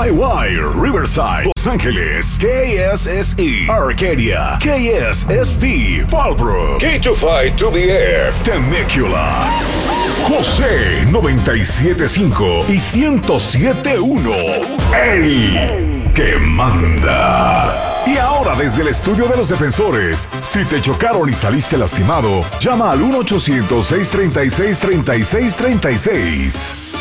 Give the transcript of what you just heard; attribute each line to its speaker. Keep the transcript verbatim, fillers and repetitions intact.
Speaker 1: Highwire, Riverside, Los Ángeles, K S S E, Arcadia, K S S T, Fallbrook, K veinticinco two B F, Temecula, José noventa y siete punto cinco y ciento siete punto uno. El que manda. Y ahora desde el estudio de los defensores, si te chocaron y saliste lastimado, llama al uno ochocientos, seiscientos treinta y seis, treinta y seis treinta y seis.